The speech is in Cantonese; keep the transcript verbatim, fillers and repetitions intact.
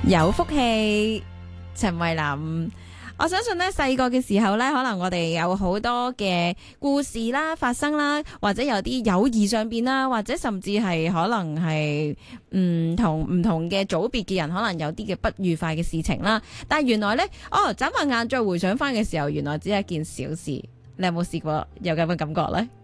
有福氣，陳慧琳。我相信咧，細個嘅時候咧，可能我哋有好多嘅故事啦發生啦，或者有啲友誼上邊啦，或者甚至係可能係唔同唔同嘅組別嘅人，可能有啲嘅不愉快嘅事情啦。但係原來咧，哦，眨下眼再回想翻嘅時候，原來只係一件小事。你有冇試過有咁嘅感覺咧？